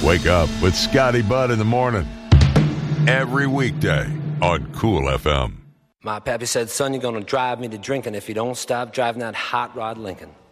Wake up with Scotty Budd in the morning. Every weekday on Cool FM. My pappy said, son, you're going to drive me to drinking if you don't stop driving that hot rod Lincoln.